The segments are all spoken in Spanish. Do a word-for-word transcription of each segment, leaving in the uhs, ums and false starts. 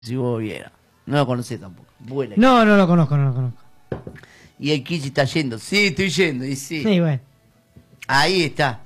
Si vos vieras. No lo conocés tampoco. Vuela. No, no lo conozco, no lo conozco. Y el Kichi está yendo. Sí, estoy yendo. Y sí. Sí, bueno. Ahí está.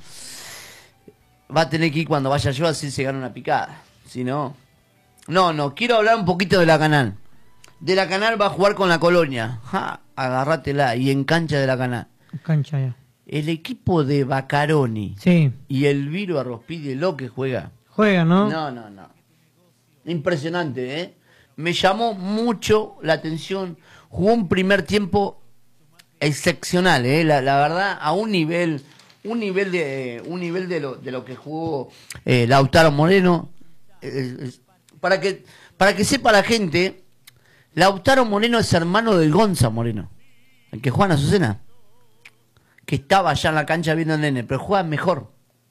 Va a tener que ir cuando vaya yo, así se gana una picada. Si no. No, no. Quiero hablar un poquito de la Canal. De la Canal va a jugar con la Colonia. Ja, agárratela. Y en cancha de la Canal. Cancha ya. El equipo de Baccaroni. Sí. Y el Viro Arrospide, lo que juega. Juega, ¿no? No, no, no. Impresionante, ¿eh? Me llamó mucho la atención. Jugó un primer tiempo excepcional, ¿eh? La, la verdad, a un nivel, un nivel de, un nivel de lo, de lo que jugó eh, Lautaro Moreno. Eh, eh, para que, para que sepa la gente, Lautaro Moreno es hermano del Gonza Moreno, el que juega en Azucena, que estaba allá en la cancha viendo al nene, pero juega mejor.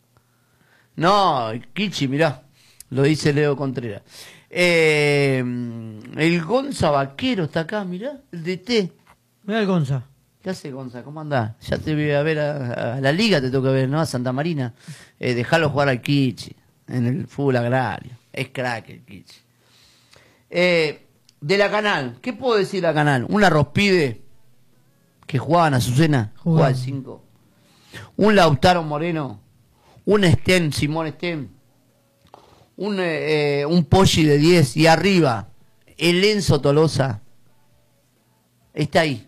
No, Kichi, mirá, lo dice Leo Contreras. Eh, el Gonza Vaquero está acá, mirá, el D T. Mirá el Gonza. ¿Qué hace, Gonza? ¿Cómo andás? Ya te voy a ver a, a la liga, te toca ver, ¿no? A Santa Marina. Eh, dejalo jugar al Kichi en el fútbol agrario. Es crack el Kichi. Eh, de la Canal, ¿qué puedo decir de la Canal? Un Arrospide que jugaba en Azucena, jugaba al cinco. Un Lautaro Moreno, un Sten, Simón Sten. Un, eh, un Poggi de diez y arriba el Enzo Tolosa está ahí,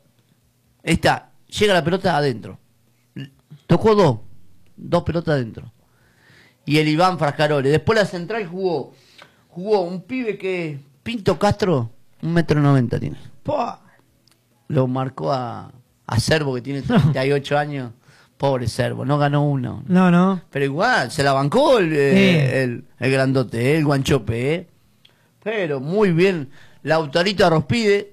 está, llega la pelota adentro, tocó dos dos pelotas adentro, y el Iván Frascaroli. Después la central jugó jugó un pibe que Pinto Castro, un metro noventa tiene. ¡Pua! Lo marcó a, a Servo, que tiene treinta y ocho años. Pobre Servo, no ganó uno. No, no. Pero igual, se la bancó el, eh, Sí. el, el grandote, eh, el guanchope, ¿eh? Pero muy bien, Lautarito Arrospide.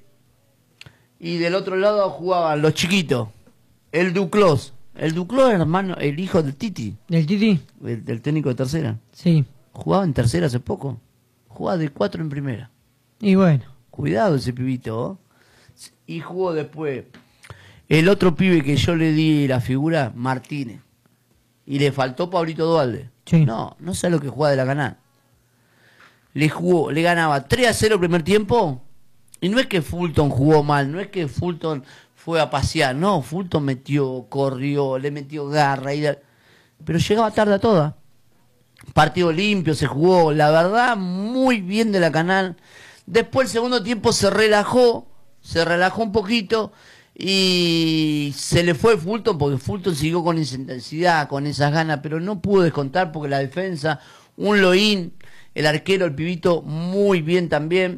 Y del otro lado jugaban los chiquitos. El Duclos. El Duclos era hermano, el hijo del Titi. ¿Del Titi? El, del técnico de tercera. Sí. Jugaba en tercera hace poco. Jugaba de cuatro en primera. Y bueno. Cuidado ese pibito, ¿eh? Y jugó después el otro pibe que yo le di la figura, Martínez. Y le faltó Pablito Dualde. Sí. No, no sabe lo que juega de la Canal. Le jugó, le ganaba tres a cero el primer tiempo. Y no es que Fulton jugó mal, no es que Fulton fue a pasear. No, Fulton metió, corrió, le metió garra. Y la... Pero llegaba tarde a toda. Partido limpio se jugó. La verdad, muy bien de la Canal. Después el segundo tiempo se relajó. Se relajó un poquito. Y se le fue Fulton porque Fulton siguió con esa intensidad, con esas ganas, pero no pudo descontar porque la defensa, un Loín, el arquero, el pibito, muy bien también.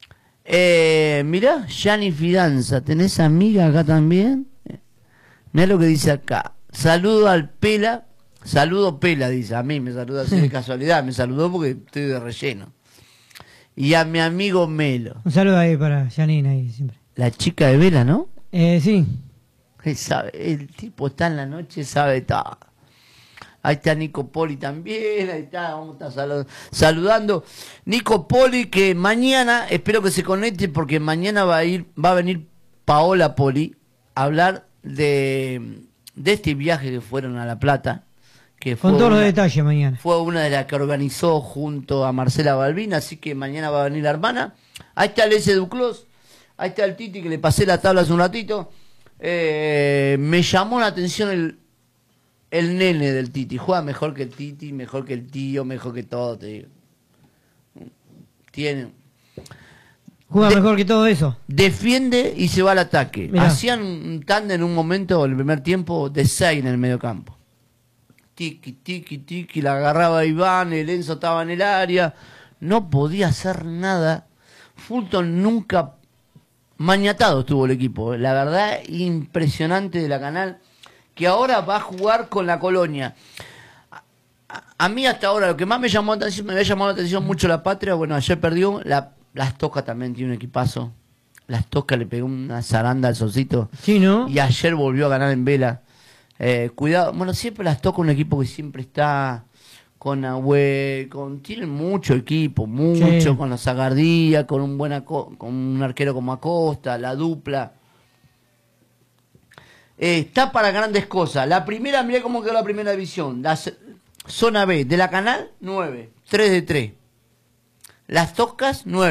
Eh, mirá, Gianni Fidanza, ¿tenés amiga acá también? Eh, mirá lo que dice acá. Saludo al Pela, saludo Pela, dice, a mí me saluda así de casualidad, me saludó porque estoy de relleno. Y a mi amigo Melo. Un saludo ahí para Janine ahí siempre. La chica de Vela, ¿no? Eh, sí. Él sabe, el tipo está en la noche, sabe todo. Ahí está Nico Poli también, ahí está, vamos a estar salu- saludando. Nico Poli, que mañana, espero que se conecte porque mañana va a ir, va a venir Paola Poli a hablar de, de este viaje que fueron a La Plata. Que fue Con todos una, los detalles mañana. Fue una de las que organizó junto a Marcela Balbín, así que mañana va a venir la hermana. Ahí está el S. Duclos. Ahí está el Titi, que le pasé la tabla hace un ratito. Eh, me llamó la atención el, el nene del Titi. Juega mejor que el Titi, mejor que el tío, mejor que todo, te digo. Tiene... Juega De- mejor que todo eso. Defiende y se va al ataque. Mirá. Hacían un tándem en un momento, en el primer tiempo, de seis en el medio campo. Tiki, tiki, tiki, la agarraba Iván, el Enzo estaba en el área. No podía hacer nada. Fulton nunca... Mañatado estuvo el equipo, la verdad, impresionante de la Canal, que ahora va a jugar con la Colonia. A, a, a mí hasta ahora lo que más me llamó la atención, me había llamado la atención mucho la Patria. Bueno, ayer perdió, la, Las Toscas también tiene un equipazo. Las Toscas le pegó una zaranda al Solcito. Sí, ¿no? Y ayer volvió a ganar en Vela. Eh, cuidado, bueno, siempre Las Toscas un equipo que siempre está... con Agüe, con tienen mucho equipo, mucho, Sí. con los Zagardía, con un buen Aco- con un arquero como Acosta, la dupla. Eh, está para grandes cosas. La primera, mirá cómo quedó la primera división. La z- zona B de la Canal, nueve, tres de tres. Las Toscas nueve.